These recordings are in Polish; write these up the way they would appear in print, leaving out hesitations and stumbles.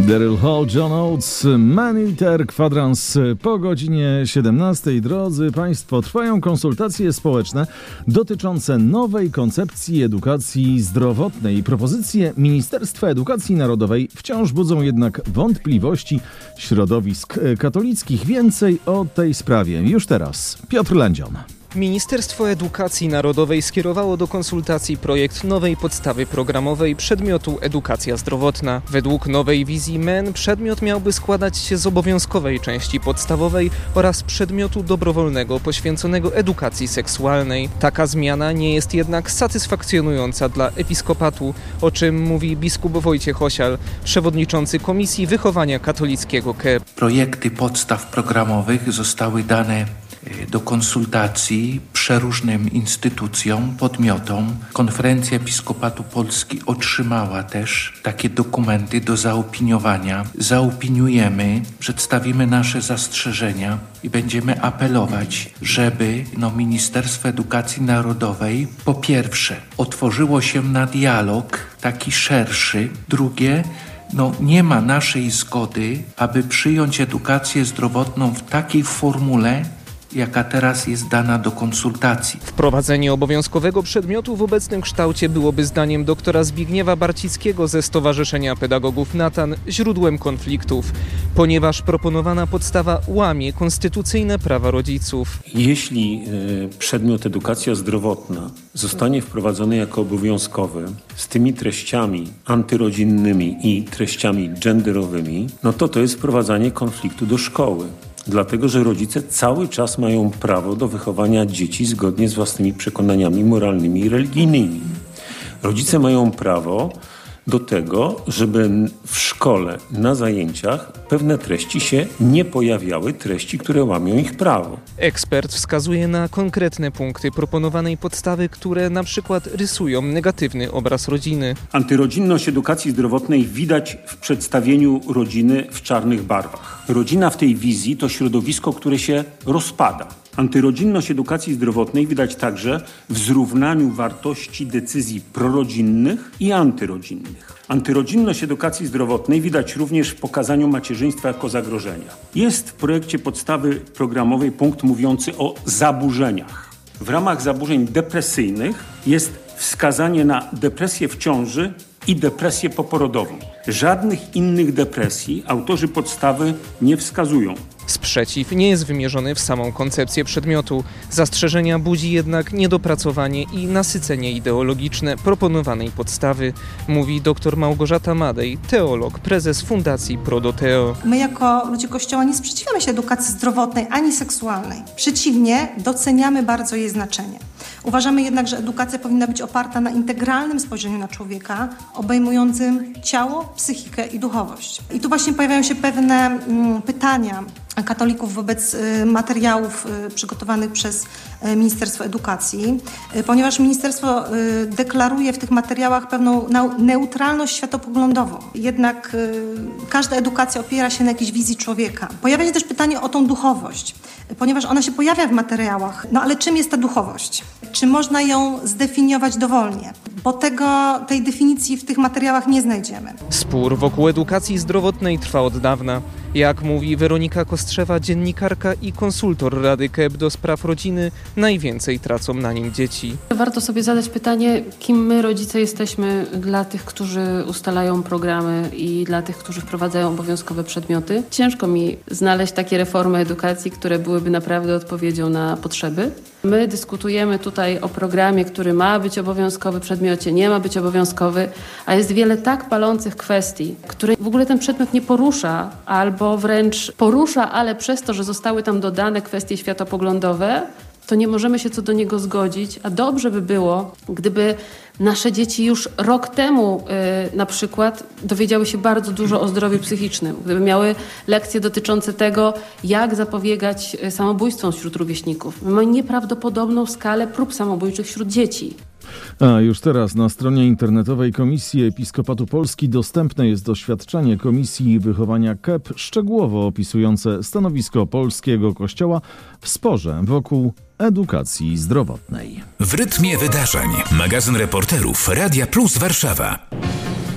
Daryl Hall, John Oates, Man-Eater, kwadrans po godzinie 17. Drodzy Państwo, trwają konsultacje społeczne dotyczące nowej koncepcji edukacji zdrowotnej. Propozycje Ministerstwa Edukacji Narodowej wciąż budzą jednak wątpliwości środowisk katolickich. Więcej o tej sprawie już teraz. Piotr Lędzion. Ministerstwo Edukacji Narodowej skierowało do konsultacji projekt nowej podstawy programowej przedmiotu edukacja zdrowotna. Według nowej wizji MEN przedmiot miałby składać się z obowiązkowej części podstawowej oraz przedmiotu dobrowolnego poświęconego edukacji seksualnej. Taka zmiana nie jest jednak satysfakcjonująca dla episkopatu, o czym mówi biskup Wojciech Osial, przewodniczący Komisji Wychowania Katolickiego KEP. Projekty podstaw programowych zostały dane do konsultacji przeróżnym instytucjom, podmiotom. Konferencja Episkopatu Polski otrzymała też takie dokumenty do zaopiniowania. Zaopiniujemy, przedstawimy nasze zastrzeżenia i będziemy apelować, żeby Ministerstwo Edukacji Narodowej po pierwsze otworzyło się na dialog taki szerszy, drugie, nie ma naszej zgody, aby przyjąć edukację zdrowotną w takiej formule, jaka teraz jest dana do konsultacji. Wprowadzenie obowiązkowego przedmiotu w obecnym kształcie byłoby zdaniem doktora Zbigniewa Barcickiego ze Stowarzyszenia Pedagogów Natan źródłem konfliktów, ponieważ proponowana podstawa łamie konstytucyjne prawa rodziców. Jeśli przedmiot edukacja zdrowotna zostanie wprowadzony jako obowiązkowy z tymi treściami antyrodzinnymi i treściami genderowymi, to jest wprowadzanie konfliktu do szkoły. Dlatego, że rodzice cały czas mają prawo do wychowania dzieci zgodnie z własnymi przekonaniami moralnymi i religijnymi. Rodzice mają prawo do tego, żeby w szkole, na zajęciach pewne treści się nie pojawiały, treści, które łamią ich prawo. Ekspert wskazuje na konkretne punkty proponowanej podstawy, które na przykład rysują negatywny obraz rodziny. Antyrodzinność edukacji zdrowotnej widać w przedstawieniu rodziny w czarnych barwach. Rodzina w tej wizji to środowisko, które się rozpada. Antyrodzinność edukacji zdrowotnej widać także w zrównaniu wartości decyzji prorodzinnych i antyrodzinnych. Antyrodzinność edukacji zdrowotnej widać również w pokazaniu macierzyństwa jako zagrożenia. Jest w projekcie podstawy programowej punkt mówiący o zaburzeniach. W ramach zaburzeń depresyjnych jest wskazanie na depresję w ciąży i depresję poporodową. Żadnych innych depresji autorzy podstawy nie wskazują. Sprzeciw nie jest wymierzony w samą koncepcję przedmiotu. Zastrzeżenia budzi jednak niedopracowanie i nasycenie ideologiczne proponowanej podstawy, mówi dr Małgorzata Madej, teolog, prezes Fundacji Prodoteo. My jako ludzie Kościoła nie sprzeciwiamy się edukacji zdrowotnej ani seksualnej. Przeciwnie, doceniamy bardzo jej znaczenie. Uważamy jednak, że edukacja powinna być oparta na integralnym spojrzeniu na człowieka, obejmującym ciało, psychikę i duchowość. I tu właśnie pojawiają się pewne pytania katolików wobec materiałów przygotowanych przez Ministerstwo Edukacji, ponieważ ministerstwo deklaruje w tych materiałach pewną neutralność światopoglądową. Jednak każda edukacja opiera się na jakiejś wizji człowieka. Pojawia się też pytanie o tą duchowość, ponieważ ona się pojawia w materiałach. Ale czym jest ta duchowość? Czy można ją zdefiniować dowolnie? Bo tej definicji w tych materiałach nie znajdziemy. Spór wokół edukacji zdrowotnej trwa od dawna. Jak mówi Weronika Kostrzewa, dziennikarka i konsultor Rady KEP do spraw rodziny, najwięcej tracą na nim dzieci. Warto sobie zadać pytanie, kim my, rodzice, jesteśmy dla tych, którzy ustalają programy i dla tych, którzy wprowadzają obowiązkowe przedmioty. Ciężko mi znaleźć takie reformy edukacji, które byłyby naprawdę odpowiedzią na potrzeby. My dyskutujemy tutaj o programie, który ma być obowiązkowy w przedmiocie, nie ma być obowiązkowy, a jest wiele tak palących kwestii, które w ogóle ten przedmiot nie porusza, albo wręcz porusza, ale przez to, że zostały tam dodane kwestie światopoglądowe, to nie możemy się co do niego zgodzić, a dobrze by było, gdyby nasze dzieci już rok temu na przykład dowiedziały się bardzo dużo o zdrowiu psychicznym, gdyby miały lekcje dotyczące tego, jak zapobiegać samobójstwom wśród rówieśników. My mamy nieprawdopodobną skalę prób samobójczych wśród dzieci. A już teraz na stronie internetowej Komisji Episkopatu Polski dostępne jest doświadczenie Komisji Wychowania KEP szczegółowo opisujące stanowisko polskiego Kościoła w sporze wokół edukacji zdrowotnej. W rytmie wydarzeń. Magazyn reporterów Radia Plus Warszawa.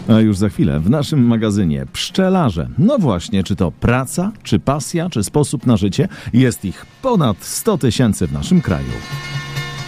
A już za chwilę w naszym magazynie pszczelarze. No właśnie, czy to praca, czy pasja, czy sposób na życie? Jest ich ponad 100 000 w naszym kraju.